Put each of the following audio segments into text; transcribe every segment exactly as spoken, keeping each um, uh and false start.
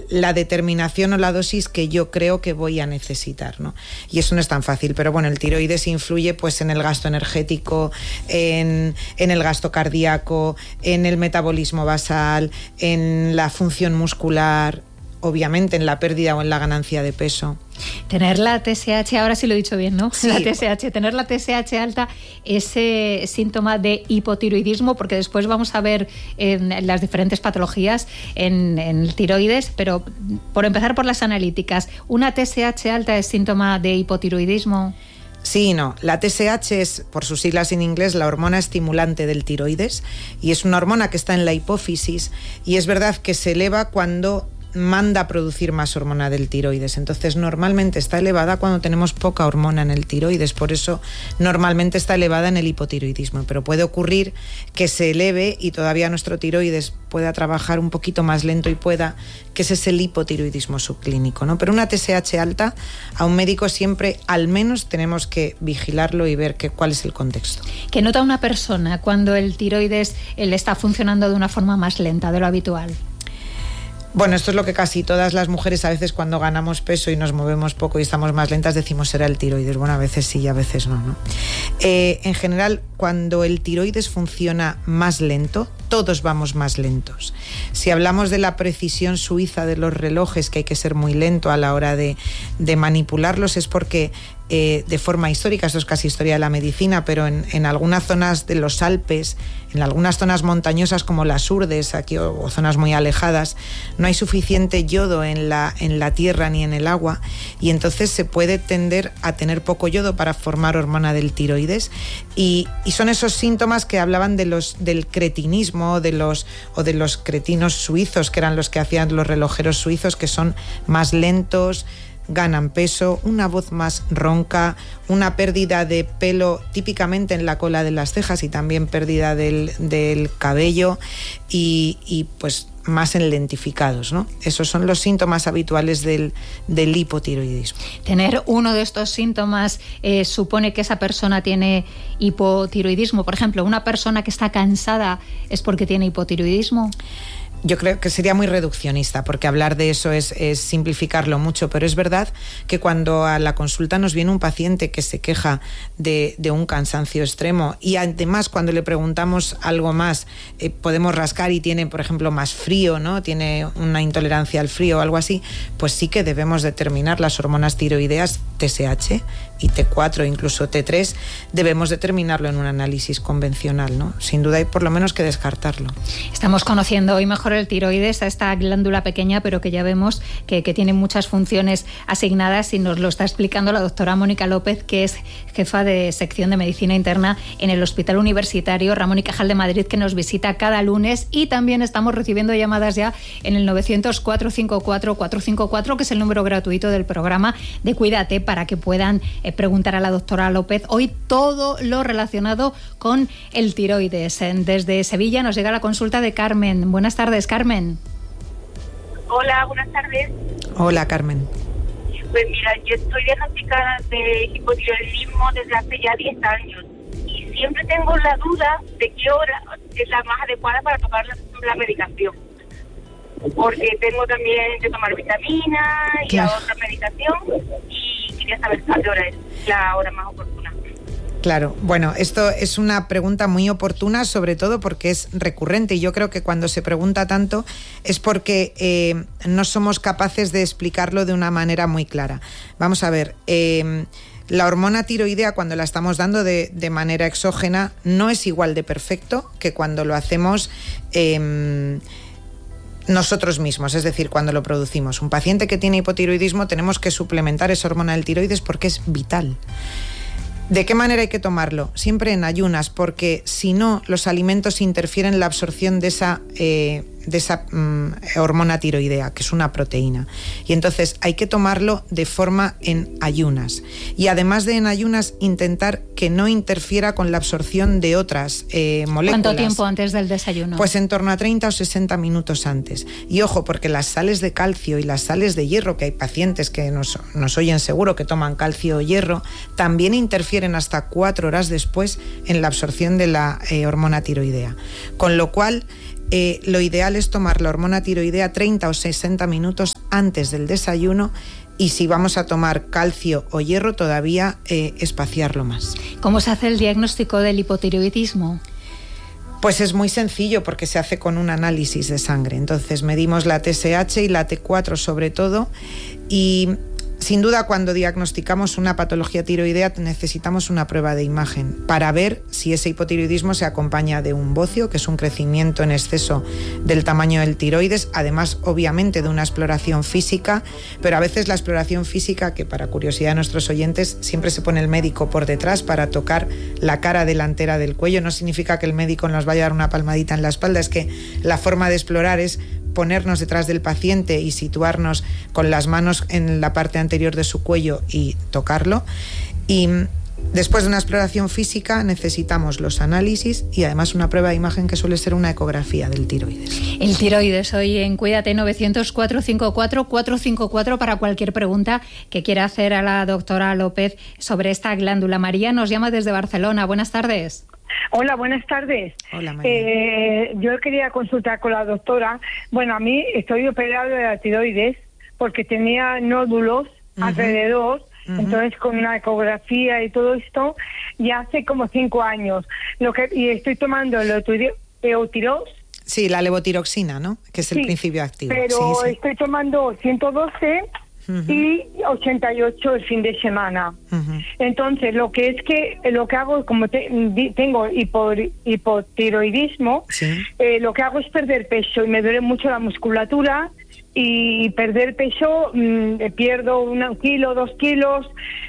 la determinación o la dosis que yo creo que voy a necesitar, ¿no? Y eso no es tan fácil, pero bueno, el tiroides influye pues en el gasto energético, en, en el gasto cardíaco, en el metabolismo basal, en la función muscular, obviamente en la pérdida o en la ganancia de peso. Tener la T S H, ahora sí lo he dicho bien, ¿no? Sí. La T S H, tener la T S H alta es eh, síntoma de hipotiroidismo, porque después vamos a ver en las diferentes patologías en, en el tiroides, pero por empezar por las analíticas, ¿una T S H alta es síntoma de hipotiroidismo? Sí y no. La T S H es, por sus siglas en inglés, la hormona estimulante del tiroides, y es una hormona que está en la hipófisis, y es verdad que se eleva cuando manda a producir más hormona del tiroides. Entonces normalmente está elevada cuando tenemos poca hormona en el tiroides, por eso normalmente está elevada en el hipotiroidismo, pero puede ocurrir que se eleve y todavía nuestro tiroides pueda trabajar un poquito más lento y pueda, que ese es el hipotiroidismo subclínico, ¿no? Pero una T S H alta, a un médico siempre al menos tenemos que vigilarlo y ver que, cuál es el contexto. ¿Qué nota una persona cuando el tiroides le está funcionando de una forma más lenta de lo habitual? Bueno, esto es lo que casi todas las mujeres a veces cuando ganamos peso y nos movemos poco y estamos más lentas decimos será el tiroides. Bueno, a veces sí y a veces no, ¿no? Eh, en general, cuando el tiroides funciona más lento, todos vamos más lentos. Si hablamos de la precisión suiza de los relojes, que hay que ser muy lento a la hora de, de manipularlos, es porque eh, de forma histórica, esto es casi historia de la medicina, pero en, en algunas zonas de los Alpes, en algunas zonas montañosas como las Urdes, aquí o, o zonas muy alejadas, no hay suficiente yodo en la, en la tierra ni en el agua, y entonces se puede tender a tener poco yodo para formar hormona del tiroides, y, y son esos síntomas que hablaban de los, del cretinismo de los, o de los cretinos suizos, que eran los que hacían los relojeros suizos, que son más lentos, ganan peso, una voz más ronca, una pérdida de pelo típicamente en la cola de las cejas y también pérdida del, del cabello y, y pues más enlentificados, ¿no? Esos son los síntomas habituales del, del hipotiroidismo. Tener uno de estos síntomas eh, supone que esa persona tiene hipotiroidismo. Por ejemplo, una persona que está cansada es porque tiene hipotiroidismo. Yo creo que sería muy reduccionista, porque hablar de eso es, es simplificarlo mucho, pero es verdad que cuando a la consulta nos viene un paciente que se queja de, de un cansancio extremo y además cuando le preguntamos algo más, eh, podemos rascar y tiene, por ejemplo, más frío, ¿no? Tiene una intolerancia al frío o algo así, pues sí que debemos determinar las hormonas tiroideas T S H y T cuatro, incluso T tres, debemos determinarlo en un análisis convencional, ¿no? Sin duda hay por lo menos que descartarlo. Estamos conociendo hoy mejor el tiroides, a esta glándula pequeña, pero que ya vemos que, que tiene muchas funciones asignadas, y nos lo está explicando la doctora Mónica López, que es jefa de sección de medicina interna en el Hospital Universitario Ramón y Cajal de Madrid, que nos visita cada lunes, y también estamos recibiendo llamadas ya en el novecientos, cuatrocientos cincuenta y cuatro, cuatrocientos cincuenta y cuatro, que es el número gratuito del programa de Cuídate, para que puedan eh, preguntar a la doctora López hoy todo lo relacionado con el tiroides. Desde Sevilla nos llega la consulta de Carmen. Buenas tardes, Carmen. Hola, buenas tardes. Hola, Carmen. Pues mira, yo estoy diagnosticada de hipotiroidismo desde hace ya diez años y siempre tengo la duda de qué hora es la más adecuada para tomar la, la medicación. Porque tengo también que tomar vitamina y claro. otra medicación, y quería saber a qué hora es la hora más oportuna. Claro, bueno, esto es una pregunta muy oportuna, sobre todo porque es recurrente, y yo creo que cuando se pregunta tanto es porque eh, no somos capaces de explicarlo de una manera muy clara. Vamos a ver, eh, la hormona tiroidea, cuando la estamos dando de, de manera exógena, no es igual de perfecto que cuando lo hacemos eh, nosotros mismos, es decir, cuando lo producimos. Un paciente que tiene hipotiroidismo tenemos que suplementar esa hormona del tiroides porque es vital. ¿De qué manera hay que tomarlo? Siempre en ayunas, porque si no, los alimentos interfieren en la absorción de esa, eh, de esa mm, hormona tiroidea, que es una proteína. Y entonces hay que tomarlo de forma en ayunas. Y además de en ayunas, intentar que no interfiera con la absorción de otras eh, moléculas. ¿Cuánto tiempo antes del desayuno? Pues en torno a treinta o sesenta minutos antes. Y ojo, porque las sales de calcio y las sales de hierro, que hay pacientes que nos, nos oyen seguro que toman calcio o hierro, también interfieren hasta cuatro horas después en la absorción de la eh, hormona tiroidea. Con lo cual, eh, lo ideal es tomar la hormona tiroidea treinta o sesenta minutos antes del desayuno, y si vamos a tomar calcio o hierro todavía eh, espaciarlo más. ¿Cómo se hace el diagnóstico del hipotiroidismo? Pues es muy sencillo, porque se hace con un análisis de sangre. Entonces medimos la T S H y la T cuatro sobre todo, y sin duda cuando diagnosticamos una patología tiroidea necesitamos una prueba de imagen para ver si ese hipotiroidismo se acompaña de un bocio, que es un crecimiento en exceso del tamaño del tiroides, además obviamente de una exploración física, pero a veces la exploración física, que para curiosidad de nuestros oyentes, siempre se pone el médico por detrás para tocar la cara delantera del cuello. No significa que el médico nos vaya a dar una palmadita en la espalda, es que la forma de explorar es ponernos detrás del paciente y situarnos con las manos en la parte anterior de su cuello y tocarlo. Y después de una exploración física necesitamos los análisis y además una prueba de imagen, que suele ser una ecografía del tiroides. El tiroides, hoy en Cuídate, novecientos, cuatrocientos cincuenta y cuatro, cuatrocientos cincuenta y cuatro para cualquier pregunta que quiera hacer a la doctora López sobre esta glándula. María nos llama desde Barcelona. Buenas tardes. Hola, buenas tardes. Hola, María. Eh, yo quería consultar con la doctora. Bueno, a mí estoy operada de la tiroides porque tenía nódulos uh-huh. alrededor, uh-huh. entonces con una ecografía y todo esto, ya hace como cinco años. Lo que y estoy tomando el Eutirox. Sí, la levotiroxina, ¿no? Que es el sí, principio activo. Pero sí, sí. estoy tomando ciento doce uh-huh. y ochenta y ocho el fin de semana. Uh-huh. Entonces, lo que es que lo que hago, como te, tengo hipo, hipotiroidismo, sí. eh, lo que hago es perder peso y me duele mucho la musculatura, y perder peso, mmm, pierdo un kilo, dos kilos,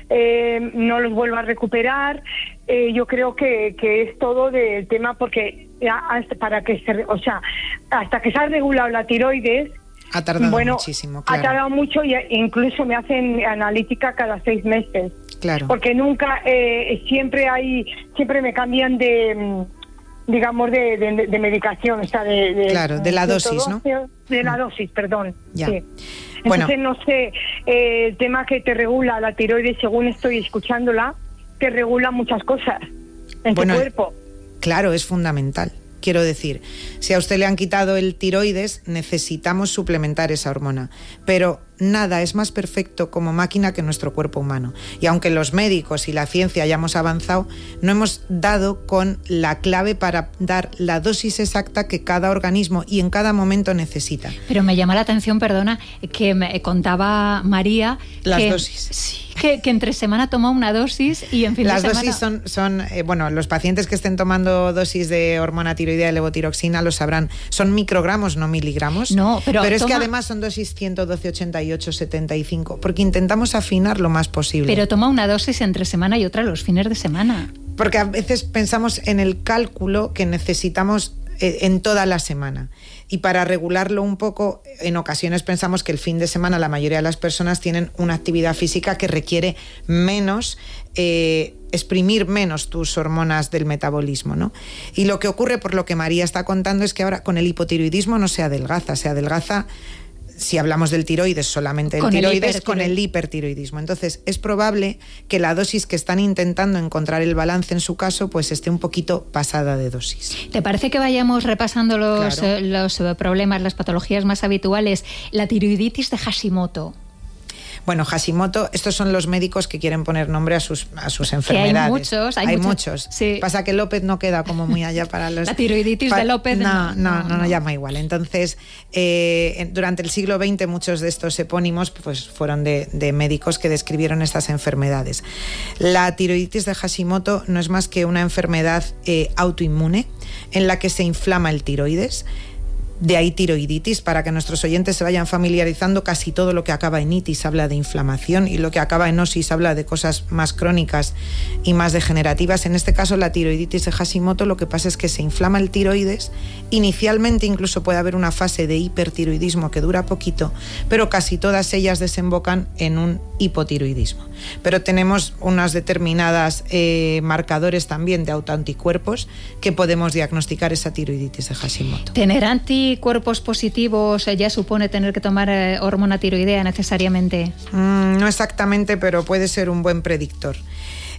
eh, no los vuelvo a recuperar. Eh, yo creo que, que es todo del tema, porque hasta para que se, o sea, hasta que se ha regulado la tiroides, ha tardado bueno, muchísimo, claro. Ha tardado mucho, y incluso me hacen analítica cada seis meses. Claro. Porque nunca, eh, siempre hay, siempre me cambian de, digamos, de, de, de medicación, o sea, de, de claro, de la dosis, ¿no? De la dosis, perdón. Ya. Sí. Bueno. Entonces, no sé, eh, el tema que te regula la tiroides, según estoy escuchándola, te regula muchas cosas en bueno, tu cuerpo. Claro, es fundamental. Quiero decir, si a usted le han quitado el tiroides, necesitamos suplementar esa hormona. Pero nada es más perfecto como máquina que nuestro cuerpo humano. Y aunque los médicos y la ciencia hayamos avanzado, no hemos dado con la clave para dar la dosis exacta que cada organismo y en cada momento necesita. Pero me llama la atención, perdona, que me contaba María... Las que, dosis. Sí, que, que entre semana toma una dosis y en fin Las de semana... dosis son, son eh, bueno, los pacientes que estén tomando dosis de hormona tiroidea de levotiroxina lo sabrán. Son microgramos, no miligramos. No, pero, pero es toma... que además son dosis ciento doce, ochenta y ocho, setenta y cinco, porque intentamos afinar lo más posible. Pero toma una dosis entre semana y otra los fines de semana. Porque a veces pensamos en el cálculo que necesitamos eh, en toda la semana. Y para regularlo un poco, en ocasiones pensamos que el fin de semana la mayoría de las personas tienen una actividad física que requiere menos, eh, exprimir menos tus hormonas del metabolismo, ¿no? Y lo que ocurre, por lo que María está contando, es que ahora con el hipotiroidismo no se adelgaza, se adelgaza... Si hablamos del tiroides, solamente el con tiroides, el con el hipertiroidismo. Entonces, es probable que la dosis que están intentando encontrar el balance en su caso, pues esté un poquito pasada de dosis. ¿Te parece que vayamos repasando los, claro. eh, los problemas, las patologías más habituales? La tiroiditis de Hashimoto. Bueno, Hashimoto, estos son los médicos que quieren poner nombre a sus, a sus enfermedades. Que hay muchos, hay, hay muchos. muchos. Sí. Pasa que López no queda como muy allá para los... La tiroiditis pa... de López... No, no, no, no, no, no llama igual. Entonces, eh, durante el siglo veinte muchos de estos epónimos pues, fueron de, de médicos que describieron estas enfermedades. La tiroiditis de Hashimoto no es más que una enfermedad eh, autoinmune en la que se inflama el tiroides. De ahí tiroiditis, para que nuestros oyentes se vayan familiarizando. Casi todo lo que acaba en itis habla de inflamación y lo que acaba en osis habla de cosas más crónicas y más degenerativas. En este caso, la tiroiditis de Hashimoto, lo que pasa es que se inflama el tiroides. Inicialmente incluso puede haber una fase de hipertiroidismo que dura poquito, pero casi todas ellas desembocan en un hipotiroidismo. Pero tenemos unas determinadas eh, marcadores también de autoanticuerpos que podemos diagnosticar esa tiroiditis de Hashimoto. ¿Tener anticuerpos positivos ya supone tener que tomar eh, hormona tiroidea necesariamente? Mm, no exactamente, pero puede ser un buen predictor.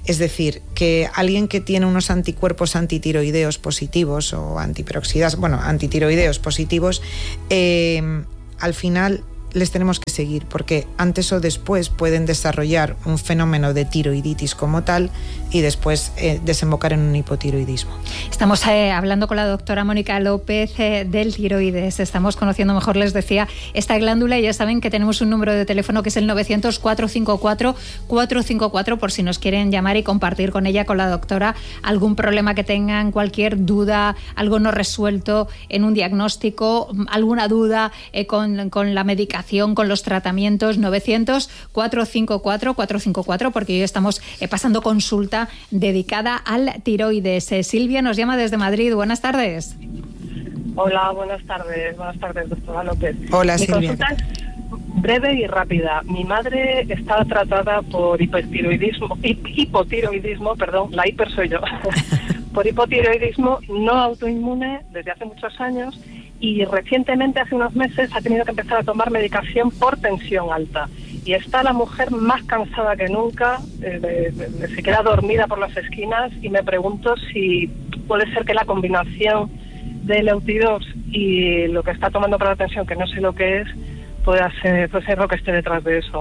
Es decir, que alguien que tiene unos anticuerpos antitiroideos positivos o antiperoxidas, bueno, antitiroideos positivos, eh, al final les tenemos que seguir, porque antes o después pueden desarrollar un fenómeno de tiroiditis como tal y después eh, desembocar en un hipotiroidismo. Estamos eh, hablando con la doctora Mónica López eh, del tiroides. Estamos conociendo mejor, les decía, esta glándula, y ya saben que tenemos un número de teléfono que es el novecientos, cuatrocientos cincuenta y cuatro, cuatrocientos cincuenta y cuatro por si nos quieren llamar y compartir con ella, con la doctora, algún problema que tengan, cualquier duda, algo no resuelto en un diagnóstico, alguna duda eh, con, con la medicación, con los tratamientos. Novecientos, cuatrocientos cincuenta y cuatro, cuatrocientos cincuenta y cuatro, porque hoy estamos eh, pasando consulta dedicada al tiroides. Eh, Silvia nos llama desde Madrid. Buenas tardes. Hola, buenas tardes. Buenas tardes, doctora López. Hola, Mi Silvia. consulta es breve y rápida. Mi madre está tratada por hipertiroidismo, hipotiroidismo, perdón, la hiper soy yo, por hipotiroidismo no autoinmune desde hace muchos años, y recientemente, hace unos meses, ha tenido que empezar a tomar medicación por tensión alta. Y está la mujer más cansada que nunca, eh, de, de, de, se queda dormida por las esquinas, y me pregunto si puede ser que la combinación de Leutidox y lo que está tomando para la tensión, que no sé lo que es, pueda ser, puede ser lo que esté detrás de eso.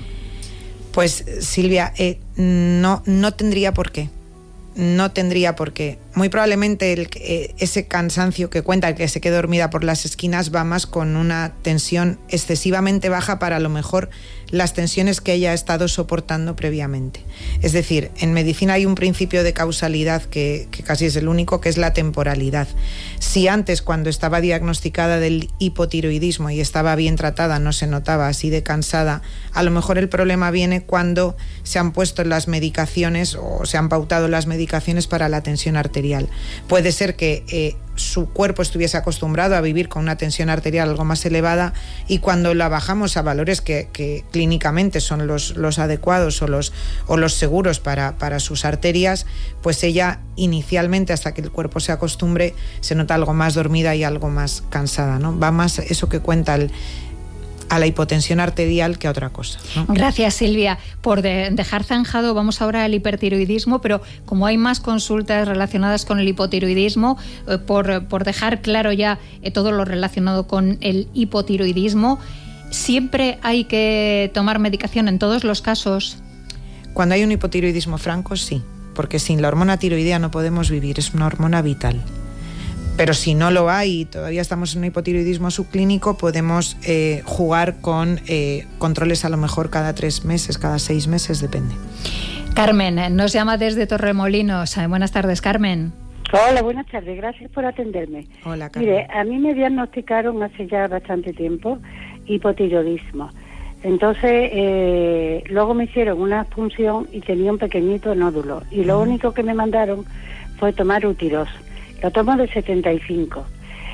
Pues Silvia, eh, no, no tendría por qué. No tendría por qué. Muy probablemente el, eh, ese cansancio que cuenta, el que se quede dormida por las esquinas, va más con una tensión excesivamente baja para a lo mejor las tensiones que ella ha estado soportando previamente. Es decir, en medicina hay un principio de causalidad que, que casi es el único, que es la temporalidad. Si antes, cuando estaba diagnosticada del hipotiroidismo y estaba bien tratada, no se notaba así de cansada, a lo mejor el problema viene cuando se han puesto las medicaciones o se han pautado las medicaciones para la tensión arterial. Puede ser que eh, su cuerpo estuviese acostumbrado a vivir con una tensión arterial algo más elevada, y cuando la bajamos a valores que, que clínicamente son los, los adecuados o los, o los seguros para, para sus arterias, pues ella inicialmente, hasta que el cuerpo se acostumbre, se nota algo más dormida y algo más cansada, ¿no? Va más eso que cuenta el a la hipotensión arterial que a otra cosa, ¿no? Gracias, Silvia, por de dejar zanjado. Vamos ahora al hipertiroidismo, pero como hay más consultas relacionadas con el hipotiroidismo, eh, por, por dejar claro ya eh, todo lo relacionado con el hipotiroidismo, ¿siempre hay que tomar medicación en todos los casos? Cuando hay un hipotiroidismo franco, sí, porque sin la hormona tiroidea no podemos vivir, es una hormona vital. Pero si no lo hay y todavía estamos en un hipotiroidismo subclínico, podemos eh, jugar con eh, controles a lo mejor cada tres meses, cada seis meses, depende. Carmen nos llama desde Torremolinos. Buenas tardes, Carmen. Hola, buenas tardes, gracias por atenderme. Hola, Carmen. Mire, a mí me diagnosticaron hace ya bastante tiempo hipotiroidismo. Entonces, eh, luego me hicieron una punción y tenía un pequeñito nódulo. Y lo uh-huh. único que me mandaron fue tomar Utiros. Lo tomo de setenta y cinco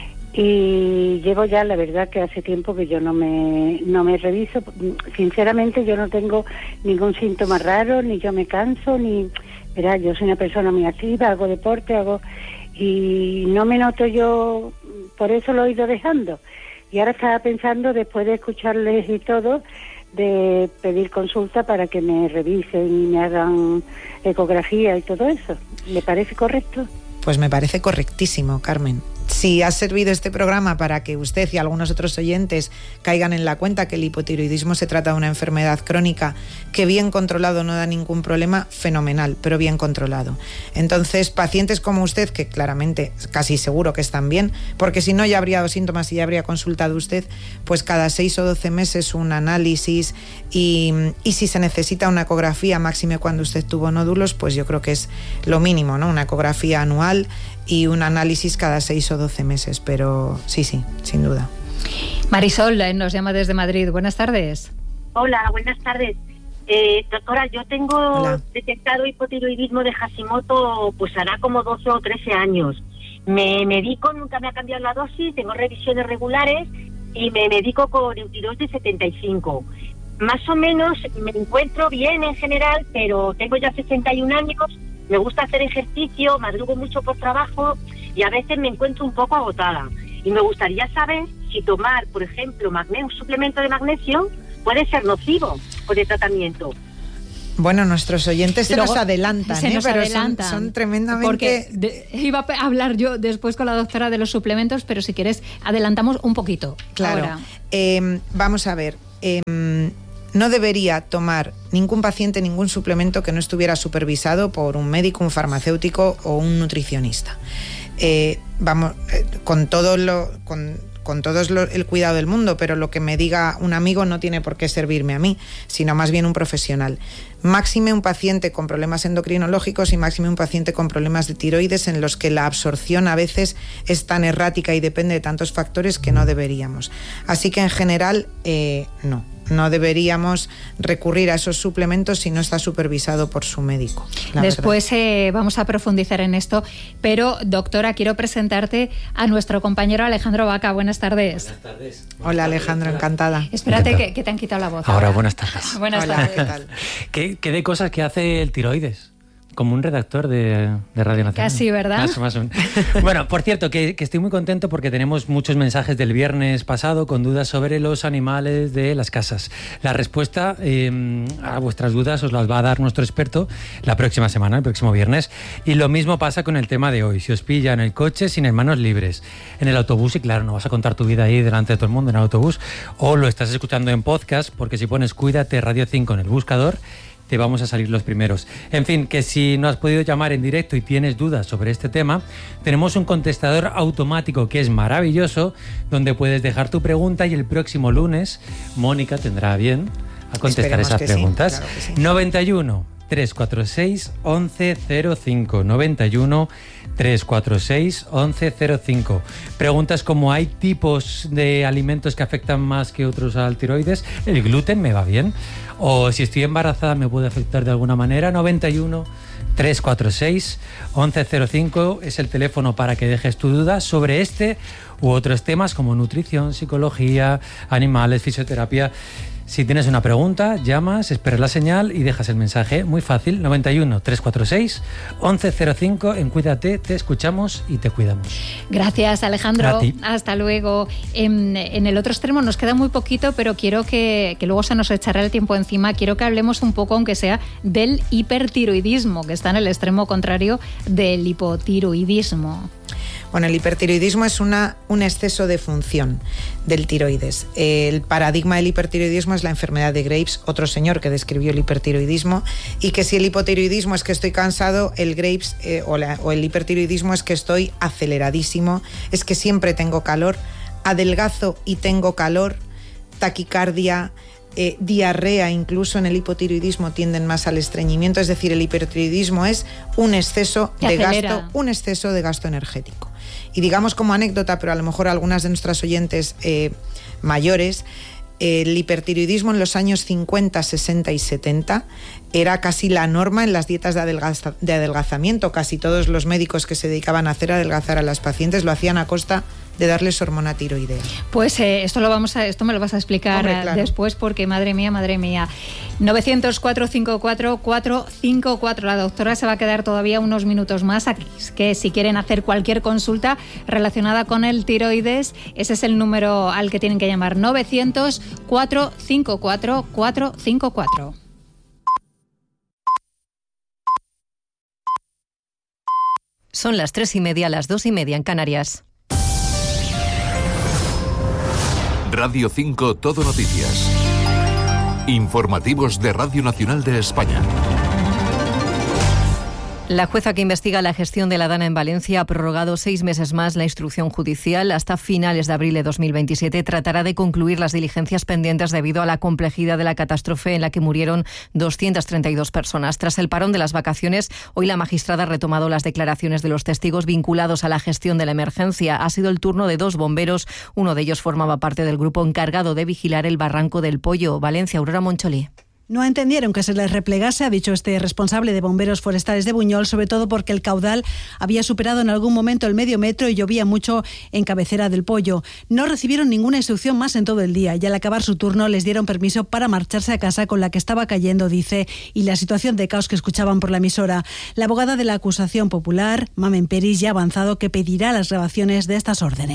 y llevo ya, la verdad, que hace tiempo que yo no me no me reviso. Sinceramente, yo no tengo ningún síntoma raro, ni yo me canso, ni... Verá, yo soy una persona muy activa, hago deporte, hago... Y no me noto yo, por eso lo he ido dejando. Y ahora estaba pensando, después de escucharles y todo, de pedir consulta para que me revisen y me hagan ecografía y todo eso. ¿Le parece correcto? Pues me parece correctísimo, Carmen. Si ha servido este programa para que usted y algunos otros oyentes caigan en la cuenta que el hipotiroidismo se trata de una enfermedad crónica que bien controlado no da ningún problema, fenomenal, pero bien controlado. Entonces, pacientes como usted, que claramente casi seguro que están bien, porque si no ya habría dado síntomas y ya habría consultado usted, pues cada seis o doce meses un análisis y, y si se necesita una ecografía, máxime cuando usted tuvo nódulos, pues yo creo que es lo mínimo, ¿no? Una ecografía anual y un análisis cada seis o doce meses, pero sí, sí, sin duda. Marisol nos llama desde Madrid. Buenas tardes. Hola, buenas tardes. Eh, doctora, yo tengo Hola. detectado hipotiroidismo de Hashimoto, pues hará como doce o trece años. Me medico, nunca me ha cambiado la dosis, tengo revisiones regulares y me medico con Eutirox de setenta y cinco. Más o menos me encuentro bien en general, pero tengo ya sesenta y un años. Me gusta hacer ejercicio, madrugo mucho por trabajo y a veces me encuentro un poco agotada. Y me gustaría saber si tomar, por ejemplo, magnesio, un suplemento de magnesio puede ser nocivo con el tratamiento. Bueno, nuestros oyentes se Luego, nos adelantan, se ¿eh? nos pero adelantan, son, son tremendamente... Porque de, iba a hablar yo después con la doctora de los suplementos, pero si quieres adelantamos un poquito. Claro. Ahora. Eh, vamos a ver. Eh, no debería tomar ningún paciente ningún suplemento que no estuviera supervisado por un médico, un farmacéutico o un nutricionista. Eh, vamos, eh, con todo lo... Con, con todo el cuidado del mundo, pero lo que me diga un amigo no tiene por qué servirme a mí, sino más bien un profesional. Máxime un paciente con problemas endocrinológicos y máxime un paciente con problemas de tiroides en los que la absorción a veces es tan errática y depende de tantos factores que no deberíamos. Así que en general, eh, no. No deberíamos recurrir a esos suplementos si no está supervisado por su médico. Después eh, vamos a profundizar en esto, pero doctora, quiero presentarte a nuestro compañero Alejandro Vaca. Buenas tardes. Buenas tardes. Hola Alejandro, encantada. Espérate que, que te han quitado la voz. Ahora, ahora. buenas tardes. Buenas Hola, tardes. ¿qué tal? ¿Qué, ¿Qué de cosas que hace el tiroides? Como un redactor de, de Radio Nacional. Casi, ¿verdad? Más, más, más. Bueno, por cierto, que, que estoy muy contento porque tenemos muchos mensajes del viernes pasado con dudas sobre los animales de las casas. La respuesta eh, a vuestras dudas os las va a dar nuestro experto la próxima semana, el próximo viernes. Y lo mismo pasa con el tema de hoy. Si os pilla en el coche sin manos libres, en el autobús, y claro, no vas a contar tu vida ahí delante de todo el mundo en el autobús, o lo estás escuchando en podcast, porque si pones Cuídate Radio cinco en el buscador, te vamos a salir los primeros. En fin, que si no has podido llamar en directo y tienes dudas sobre este tema, tenemos un contestador automático que es maravilloso, donde puedes dejar tu pregunta y el próximo lunes Mónica tendrá a bien a contestar Esperemos esas que preguntas. Sí, claro que sí. noventa y uno, trescientos cuarenta y seis, once cero cinco. noventa y uno, trescientos cuarenta y seis, once cero cinco. Preguntas como: ¿hay tipos de alimentos que afectan más que otros al tiroides? ¿El gluten me va bien? O si estoy embarazada, ¿me puede afectar de alguna manera? noventa y uno, trescientos cuarenta y seis, once cero cinco es el teléfono para que dejes tu duda sobre este u otros temas como nutrición, psicología, animales, fisioterapia. Si tienes una pregunta, llamas, esperas la señal y dejas el mensaje. Muy fácil, noventa y uno, trescientos cuarenta y seis, once cero cinco. En Cuídate, te escuchamos y te cuidamos. Gracias, Alejandro. A ti. Hasta luego. En, en el otro extremo nos queda muy poquito, pero quiero que, que luego se nos echará el tiempo encima. Quiero que hablemos un poco, aunque sea, del hipertiroidismo, que está en el extremo contrario del hipotiroidismo. Bueno, el hipertiroidismo es una, un exceso de función del tiroides. El paradigma del hipertiroidismo es la enfermedad de Graves, otro señor que describió el hipertiroidismo, y que si el hipotiroidismo es que estoy cansado, el Graves eh, o, la, o el hipertiroidismo es que estoy aceleradísimo, es que siempre tengo calor, adelgazo y tengo calor, taquicardia, Eh, diarrea, incluso en el hipotiroidismo tienden más al estreñimiento, es decir, el hipertiroidismo es un exceso de gasto, un exceso de gasto energético. Y digamos como anécdota, pero a lo mejor algunas de nuestras oyentes eh, mayores, el hipertiroidismo en los años cincuenta, sesenta y setenta era casi la norma en las dietas de, adelgaza, de adelgazamiento. Casi todos los médicos que se dedicaban a hacer adelgazar a las pacientes lo hacían a costa de darles hormona tiroidea. Pues eh, esto lo vamos a, esto me lo vas a explicar Hombre, claro. después, porque madre mía, madre mía. novecientos, cuatrocientos cincuenta y cuatro, cuatrocientos cincuenta y cuatro. La doctora se va a quedar todavía unos minutos más aquí. Es que si quieren hacer cualquier consulta relacionada con el tiroides, ese es el número al que tienen que llamar: novecientos, cuatrocientos cincuenta y cuatro, cuatrocientos cincuenta y cuatro. Son las tres y media, las dos y media en Canarias. Radio cinco Todo Noticias. Informativos de Radio Nacional de España. La jueza que investiga la gestión de la Dana en Valencia ha prorrogado seis meses más la instrucción judicial. Hasta finales de abril de dos mil veintisiete tratará de concluir las diligencias pendientes debido a la complejidad de la catástrofe en la que murieron doscientas treinta y dos personas. Tras el parón de las vacaciones, hoy la magistrada ha retomado las declaraciones de los testigos vinculados a la gestión de la emergencia. Ha sido el turno de dos bomberos. Uno de ellos formaba parte del grupo encargado de vigilar el barranco del Pollo. Valencia, Aurora Moncholí. No entendieron que se les replegase, ha dicho este responsable de bomberos forestales de Buñol, sobre todo porque el caudal había superado en algún momento el medio metro y llovía mucho en cabecera del Pollo. No recibieron ninguna instrucción más en todo el día y al acabar su turno les dieron permiso para marcharse a casa con la que estaba cayendo, dice, y la situación de caos que escuchaban por la emisora. La abogada de la acusación popular, Mamen Peris, ya ha avanzado que pedirá las grabaciones de estas órdenes.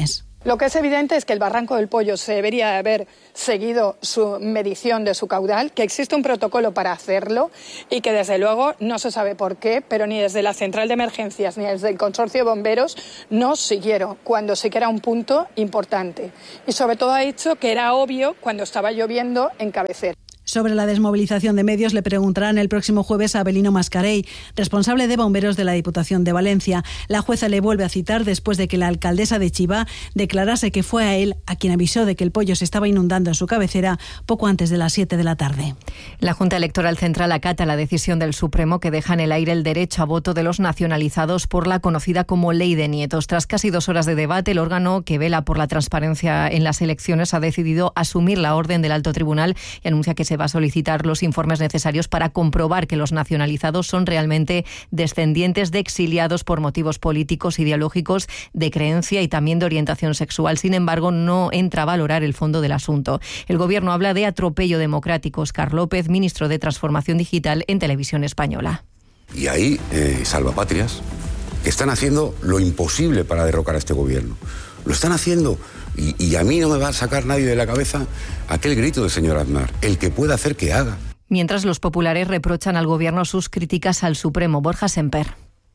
Lo que es evidente es que el Barranco del Pollo se debería haber seguido su medición de su caudal, que existe un protocolo para hacerlo y que desde luego no se sabe por qué, pero ni desde la central de emergencias ni desde el consorcio de bomberos no siguieron, cuando sí que era un punto importante. Y sobre todo ha dicho que era obvio cuando estaba lloviendo en Cabecera. Sobre la desmovilización de medios le preguntarán el próximo jueves a Abelino Mascarell, responsable de bomberos de la Diputación de Valencia. La jueza le vuelve a citar después de que la alcaldesa de Chivá declarase que fue a él a quien avisó de que el Pollo se estaba inundando en su cabecera poco antes de las siete de la tarde. La Junta Electoral Central acata la decisión del Supremo que deja en el aire el derecho a voto de los nacionalizados por la conocida como Ley de Nietos. Tras casi dos horas de debate, el órgano que vela por la transparencia en las elecciones ha decidido asumir la orden del Alto Tribunal y anuncia que se va a solicitar los informes necesarios para comprobar que los nacionalizados son realmente descendientes de exiliados por motivos políticos, ideológicos, de creencia y también de orientación sexual. Sin embargo, no entra a valorar el fondo del asunto. El Gobierno habla de atropello democrático. Óscar López, ministro de Transformación Digital en Televisión Española. Y ahí, eh, salvapatrias, que están haciendo lo imposible para derrocar a este Gobierno. Lo están haciendo. Y, y a mí no me va a sacar nadie de la cabeza aquel grito del señor Aznar. El que pueda hacer, que haga. Mientras los populares reprochan al Gobierno sus críticas al Supremo. Borja Semper.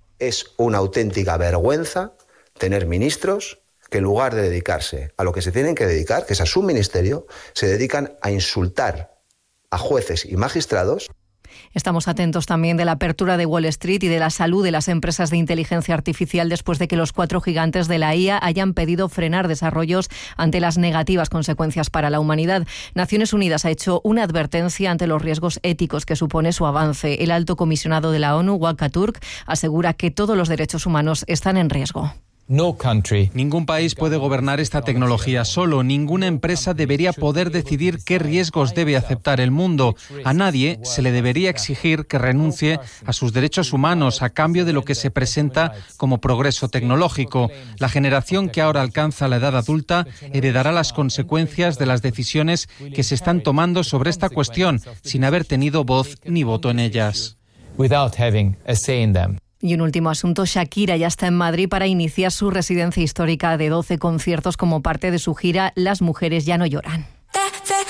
Es una auténtica vergüenza tener ministros que en lugar de dedicarse a lo que se tienen que dedicar, que es a su ministerio, se dedican a insultar a jueces y magistrados. Estamos atentos también de la apertura de Wall Street y de la salud de las empresas de inteligencia artificial después de que los cuatro gigantes de la I A hayan pedido frenar desarrollos ante las negativas consecuencias para la humanidad. Naciones Unidas ha hecho una advertencia ante los riesgos éticos que supone su avance. El alto comisionado de la ONU, Waka Turk, asegura que todos los derechos humanos están en riesgo. No country. Ningún país puede gobernar esta tecnología solo. Ninguna empresa debería poder decidir qué riesgos debe aceptar el mundo. A nadie se le debería exigir que renuncie a sus derechos humanos a cambio de lo que se presenta como progreso tecnológico. La generación que ahora alcanza la edad adulta heredará las consecuencias de las decisiones que se están tomando sobre esta cuestión sin haber tenido voz ni voto en ellas. Without having a say in them. Y un último asunto, Shakira ya está en Madrid para iniciar su residencia histórica de doce conciertos como parte de su gira Las mujeres ya no lloran.